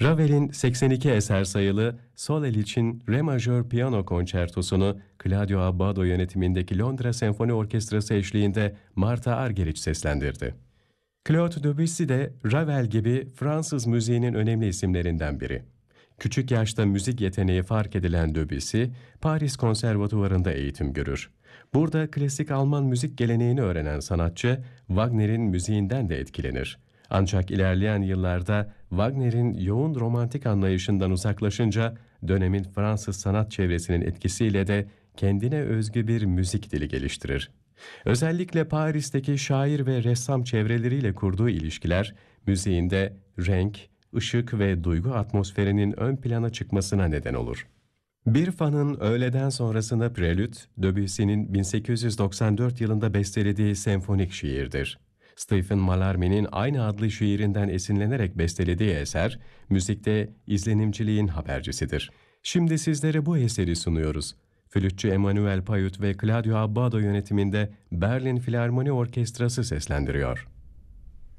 Ravel'in 82 eser sayılı sol el için re majör piyano konçertosunu Claudio Abbado yönetimindeki Londra Senfoni Orkestrası eşliğinde Martha Argerich seslendirdi. Claude Debussy de Ravel gibi Fransız müziğinin önemli isimlerinden biri. Küçük yaşta müzik yeteneği fark edilen Debussy, Paris Konservatuvarı'nda eğitim görür. Burada klasik Alman müzik geleneğini öğrenen sanatçı, Wagner'in müziğinden de etkilenir. Ancak ilerleyen yıllarda Wagner'in yoğun romantik anlayışından uzaklaşınca dönemin Fransız sanat çevresinin etkisiyle de kendine özgü bir müzik dili geliştirir. Özellikle Paris'teki şair ve ressam çevreleriyle kurduğu ilişkiler müziğinde renk, ışık ve duygu atmosferinin ön plana çıkmasına neden olur. Bir Fan'ın öğleden sonrasında Prelüt, Debussy'nin 1894 yılında bestelediği senfonik şiirdir. Stephen Mallarmé'nin aynı adlı şiirinden esinlenerek bestelediği eser, müzikte izlenimciliğin habercisidir. Şimdi sizlere bu eseri sunuyoruz. Flütçü Emmanuel Payut ve Claudio Abbado yönetiminde Berlin Filarmoni Orkestrası seslendiriyor.